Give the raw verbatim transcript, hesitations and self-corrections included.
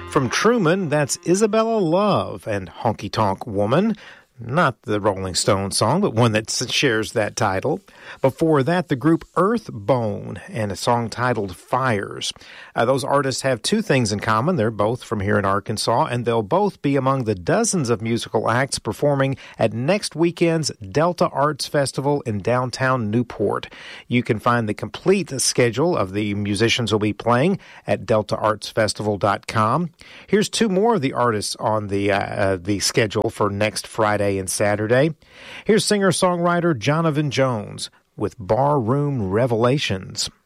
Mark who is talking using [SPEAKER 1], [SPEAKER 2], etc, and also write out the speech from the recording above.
[SPEAKER 1] From Truman, that's Isabella Love and Honky Tonk Woman. Not the Rolling Stones song, but one that shares that title. Before that, the group Earthbone and a song titled Fires. Uh, those artists have two things in common. They're both from here in Arkansas, and they'll both be among the dozens of musical acts performing at next weekend's Delta Arts Festival in downtown Newport. You can find the complete schedule of the musicians who'll be playing at delta arts festival dot com. Here's two more of the artists on the, uh, uh, the schedule for next Friday and Saturday. Here's singer-songwriter Jonathan Jones with Barroom Revelations.